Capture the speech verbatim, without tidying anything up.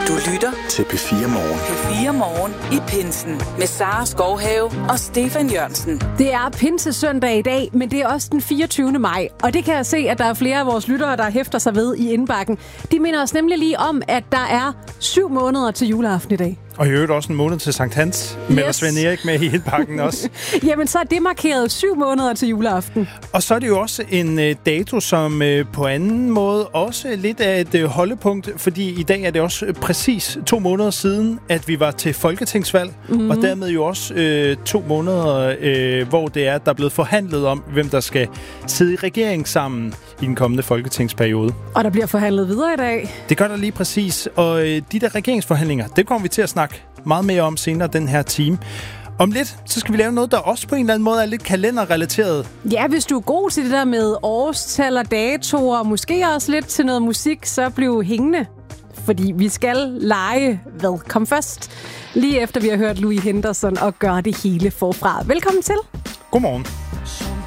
Du lytter til P fire Morgen. P fire Morgen i pinsen med Sara Skovhave og Stefan Jørgensen. Det er pinsesøndag i dag, men det er også den fireogtyvende maj. Og det kan jeg se, at der er flere af vores lyttere, der hæfter sig ved i indbakken. De minder os nemlig lige om, at der er syv måneder til juleaften i dag. Og i øvrigt også en måned til Sankt Hans. Yes. Med Svend Erik med i indbakken også. Jamen, så er det markeret syv måneder til juleaften. Og så er det jo også en øh, dato, som øh, på anden måde også lidt af et øh, holdepunkt, fordi i dag er det også præcis to måneder siden, at vi var til folketingsvalg, mm-hmm. og dermed jo også øh, to måneder, øh, hvor det er, der er blevet forhandlet om, hvem der skal sidde i regering sammen i den kommende folketingsperiode. Og der bliver forhandlet videre i dag. Det gør der lige præcis, og øh, de der regeringsforhandlinger, det kommer vi til at snakke meget mere om senere den her time. Om lidt, så skal vi lave noget, der også på en eller anden måde er lidt kalenderrelateret. Ja, hvis du er god til det der med årstal og datoer, og måske også lidt til noget musik, så bliv hængende. Fordi vi skal lege hvad kom først, lige efter vi har hørt Louis Henderson og gøre det hele forfra. Velkommen til. Godmorgen.